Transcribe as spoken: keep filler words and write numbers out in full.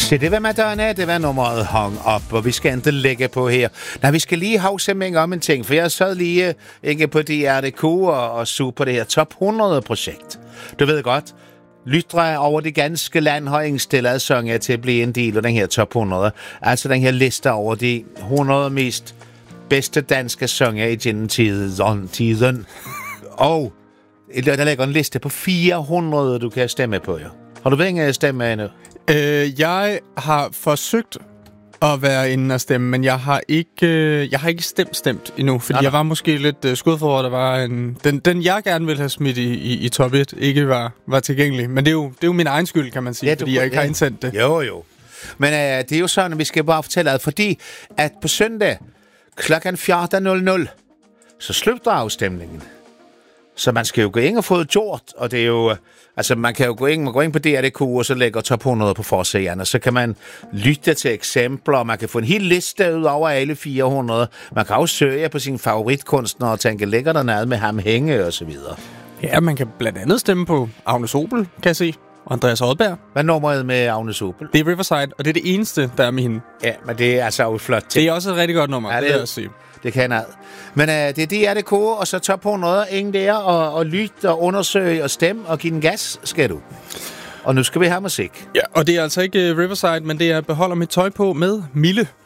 Så det var Madonna, det var nummeret Hung Up, og vi skal ikke lægge på her. Nej, vi skal lige have simpelthen om en ting, for jeg sad lige ikke på D R punktum D K og, og så på det her top hundrede-projekt. Du ved godt, lyttere over det ganske land har indstillet sanger til at blive en del af den her top hundrede. Altså den her liste over de hundrede mest bedste danske sanger i gennem tiden. Og der ligger en liste på fire hundrede, du kan stemme på, ja. Har du været ingen stemme endnu? Øh, jeg har forsøgt at være inde og stemme, men jeg har ikke, øh, jeg har ikke stemt stemt endnu, fordi nej, nej. Jeg var måske lidt øh, skudt for, at der var en, den, den jeg gerne ville have smidt i, i, i top et, ikke var, var tilgængelig. Men det er, jo, det er jo min egen skyld, kan man sige, ja, fordi du, jeg ikke ja. har indsendt det. Jo, jo. Men øh, det er jo sådan, at vi skal bare fortælle, at fordi at på søndag klokken fjorten nul nul, så slutter afstemningen. Så man skal jo gå ind og få det gjort, og det er jo... Altså, man kan jo gå ind, man går ind på D R punktum D K, og så lægger top hundrede på forsiden, og så kan man lytte til eksempler, og man kan få en hel liste ud over alle fire hundrede. Man kan også søge på sine favoritkunstner og tænke, ligger der noget med ham hænge, og så videre. Ja, man kan blandt andet stemme på Agnes Obel, kan jeg se, og Andreas Odberg. Hvad er nummeret med Agnes Obel? Det er Riverside, og det er det eneste, der er med hende. Ja, men det er altså jo flot til. Det er også et rigtig godt nummer, ja, det, det vil jeg sige. Det kan jeg. Men uh, det er D R punktum D K, og så top hundrede, ingen der, og, og lytte og undersøge og stemme og give den gas, skal du. Og nu skal vi have musik. Ja, og det er altså ikke uh, Riverside, men det er Beholder mit tøj på med Mille.